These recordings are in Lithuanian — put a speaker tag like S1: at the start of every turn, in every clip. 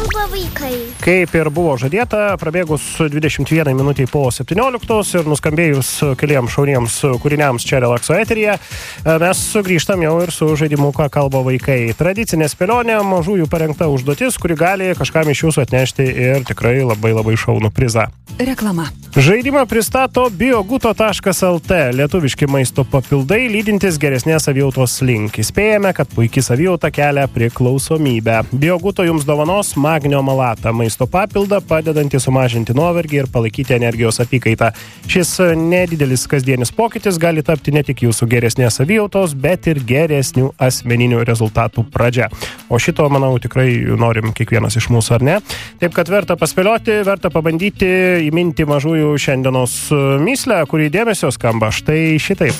S1: Kalba vaikai.
S2: Kaip ir buvo žadėta, prabėgus 21 minutį po 17 ir nuskambėjus keliems šauniems kūriniams čia Relakso eteryje, mes grįžtam jau ir su žaidimu Ką kalba vaikai. Tradicinė spėlionė, mažųjų parengta užduotis, kuri gali kažkam iš jūsų atnešti ir tikrai labai šaunų prizą.
S3: Reklama.
S2: Žaidimą pristato bioguto.lt, lietuviški maisto papildai, lydintis geresnės savijautos link. Įspėjame, kad puiki savijauta kelia priklausomybę. Bioguto jums dovanos magnio malatą, maisto papildą, padedantį sumažinti nuovargį ir palaikyti energijos apykaitą. Šis nedidelis kasdienis pokytis gali tapti ne tik jūsų geresnės savijautos, bet ir geresnių asmeninių rezultatų pradžia. O šito, manau, tikrai norim kiekvienas iš mūsų, ar ne? Taip, kad verta paspėlioti, verta pabandyti įminti mažųjų šiandienos mįslę, kuri dėmesio skamba štai šitaip.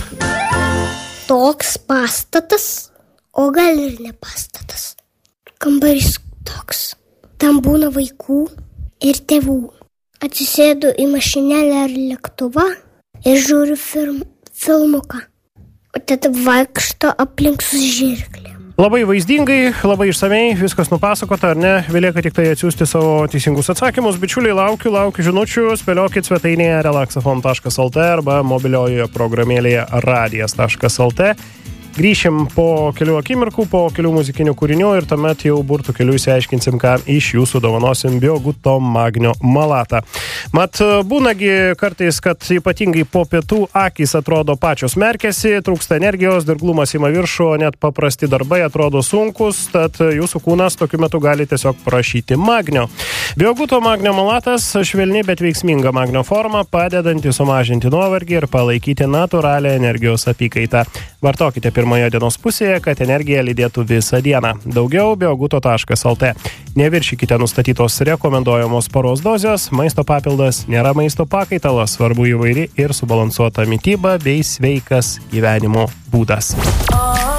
S1: Toks pastatas, o gal ir ne pastatas. Kambarys toks. Tam būna vaikų ir tėvų. Atsisėdu į mašinėlę ar lėktuvą ir žiūriu filmuką. O tada vaikšto aplink su žirklėm.
S2: Labai vaizdingai, labai išsamei, viskas nupasakota, ar ne? Belieka tik tai atsiųsti savo teisingus atsakymus. Bičiuliai, laukiu žinučių, spėliokit svetainėje relaxafon.lt arba mobiliojoje programėlėje radijas.lt. Grįšim po kelių akimirkų, po kelių muzikinių kūrinių ir tuomet jau burtų kelių išsiaiškinsim, ką iš jūsų dovanosim Bioguto magnio malatą. Mat, būnagi kartais, kad ypatingai po pietų akys atrodo pačios merkėsi, trūksta energijos, dirglumas ima viršų, net paprasti darbai atrodo sunkus, tad jūsų kūnas tokiu metu gali tiesiog prašyti magnio. Bioguto magnio malatas švelni, bet veiksminga magnio forma, padedanti sumažinti nuovargį ir palaikyti natūralią energijos apykaitą. Vartokite pirmoje dienos pusėje, kad energija lydėtų visą dieną. Daugiau bioguto.lt. Neviršykite nustatytos rekomenduojamos paros dozės, maisto papildas nėra maisto pakaitalas, svarbu įvairi ir subalansuota mityba bei sveikas gyvenimo būdas.